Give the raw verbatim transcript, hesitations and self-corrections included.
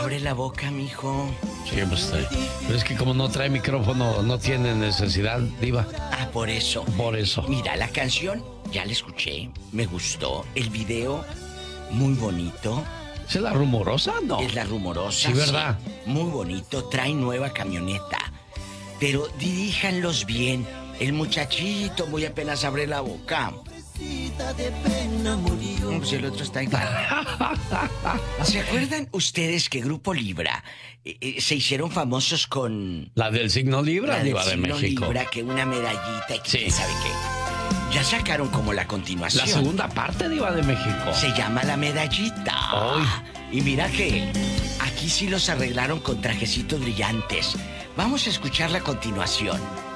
abre la boca, mijo. Sí, pues, eh, pero es que como no trae micrófono, no tiene necesidad, Diva. Ah, por eso. Por eso. Mira, la canción, ya la escuché, me gustó. El video, muy bonito. ¿Es la rumorosa? No. Es la rumorosa. Sí, ¿verdad? Sí, muy bonito, trae nueva camioneta. Pero diríjanlos bien. El muchachito muy apenas abre la boca. No, pues el otro está igual. ¿Se acuerdan ustedes que Grupo Libra eh, eh, se hicieron famosos con... La del signo Libra, la del Diva de signo México. Libra, que una medallita y que Sí. quién sabe qué? Ya sacaron como la continuación. La segunda parte, Diva de México. Se llama La Medallita. Ay. Y mira que aquí sí los arreglaron con trajecitos brillantes. Vamos a escuchar la continuación.